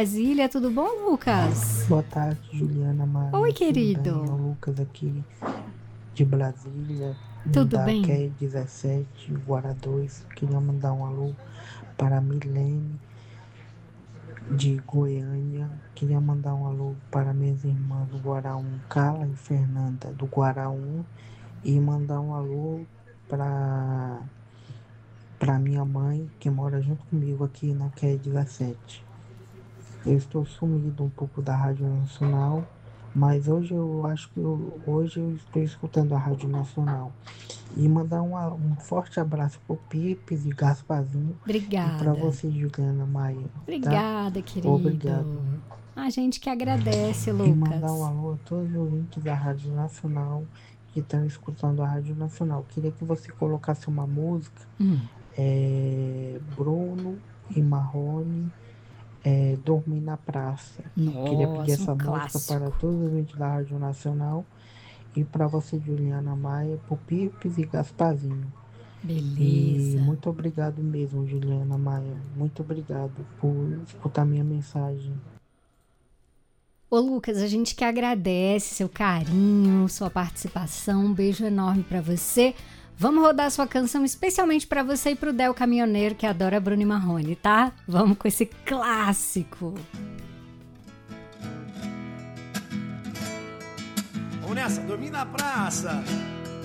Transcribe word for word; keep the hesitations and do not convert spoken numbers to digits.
Brasília. Tudo bom, Lucas? Boa tarde, Juliana Maria. Oi, querido. Tudo bem? O Lucas aqui de Brasília, Tudo da bem? Q E dezessete, Guará dois. Queria mandar um alô para a Milene de Goiânia. Queria mandar um alô para minhas irmãs do Guará um, Carla e Fernanda do Guará um. E mandar um alô para para minha mãe, que mora junto comigo aqui na Q E dezessete. Eu estou sumido um pouco da Rádio Nacional, mas hoje eu acho que eu, hoje eu estou escutando a Rádio Nacional. E mandar um, a- um forte abraço pro Pipes e Gasparzinho e para Obrigada. você, Juliana Maia, tá? Obrigada, querido. Obrigado. A gente que agradece, E mandar um Lucas. alô a todos os ouvintes da Rádio Nacional que estão escutando a Rádio Nacional. Queria que você colocasse uma música, Hum. é, Bruno e Marrone, é, Dormir na Praça. Queria pedir Nossa, um essa música para clássico. todos os ouvintes da Rádio Nacional e para você, Juliana Maia, pro Pipes e Gasparzinho. E Beleza. muito obrigado mesmo, Juliana Maia. Muito obrigado por escutar minha mensagem. Ô, Lucas, a gente que agradece seu carinho, sua participação. Um beijo enorme pra você. Vamos rodar sua canção especialmente pra você e pro Del Caminhoneiro, que adora Bruno e Marrone, tá? Vamos com esse clássico. Vamos nessa, dormir na praça.